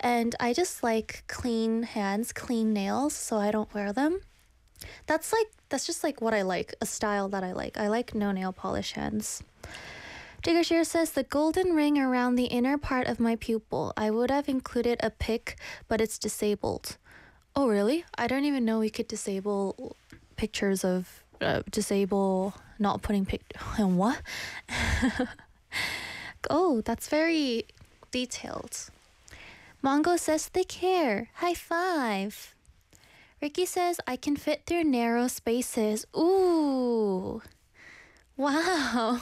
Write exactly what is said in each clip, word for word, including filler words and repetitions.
And I just like clean hands, clean nails, so I don't wear them. That's like, that's just like what I like, a style that I like. I like no nail polish hands. Jiggershare says, the golden ring around the inner part of my pupil. I would have included a pic, but it's disabled. Oh, really? I don't even know we could disable pictures of, uh, disable not putting pic, and what? Oh, that's very detailed. Mongo says, thick hair. High five. Ricky says, I can fit through narrow spaces. Ooh. Wow.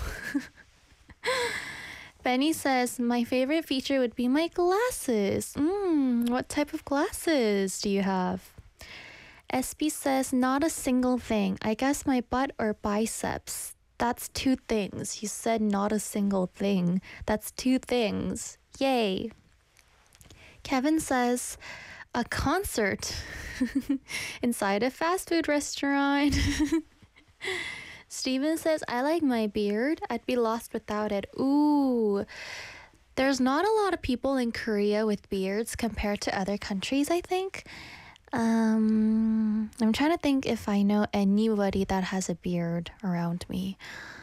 Benny says, my favorite feature would be my glasses. Mmm, what type of glasses do you have? S B says, not a single thing. I guess my butt or biceps. That's two things. You said not a single thing. That's two things. Yay. Kevin says, a concert inside a fast food restaurant. Steven says, I like my beard. I'd be lost without it. Ooh. There's not a lot of people in Korea with beards compared to other countries, I think. Um, I'm trying to think if I know anybody that has a beard around me.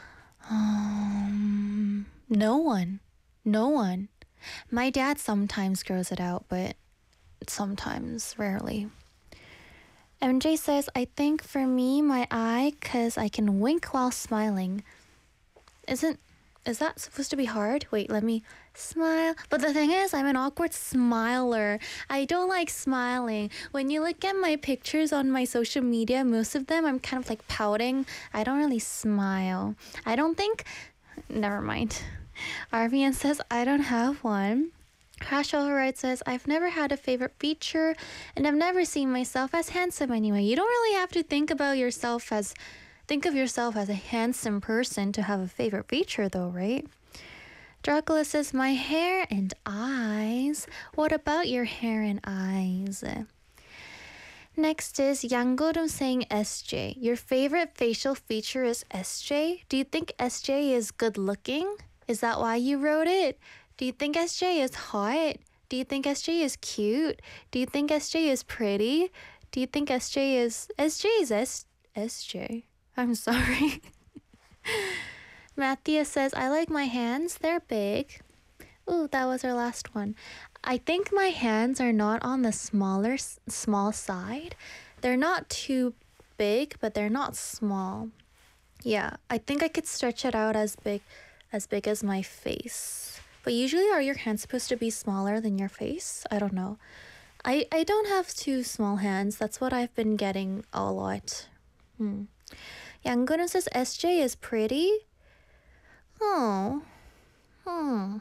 Um, no one. No one. My dad sometimes grows it out, but sometimes, rarely. M J says, I think for me, my eye, because I can wink while smiling. Isn't, is that supposed to be hard? Wait, let me smile. But the thing is, I'm an awkward smiler. I don't like smiling. When you look at my pictures on my social media, most of them, I'm kind of like pouting. I don't really smile. I don't think, never mind. R V N says, I don't have one. Crash Override says, I've never had a favorite feature and I've never seen myself as handsome anyway. You don't really have to think about yourself as, think of yourself as a handsome person to have a favorite feature though, right? Dracula says, my hair and eyes. What about your hair and eyes? Next is Yangorum saying S J. Your favorite facial feature is S J? Do you think S J is good looking? Is that why you wrote it? Do you think S J is hot? Do you think S J is cute? Do you think S J is pretty? Do you think S J is... S J is S... SJ. I'm sorry. Matthias says, I like my hands. They're big. Ooh, that was our last one. I think my hands are not on the smaller, small side. They're not too big, but they're not small. Yeah, I think I could stretch it out as big, as big as my face. But usually are your hands supposed to be smaller than your face? I don't know. I, I don't have two small hands. That's what I've been getting a lot. Hmm. Yangunan says S J is pretty. Oh. Hmm.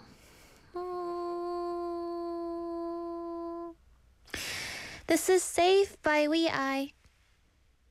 Hmm. This is Safe by Wee Eye.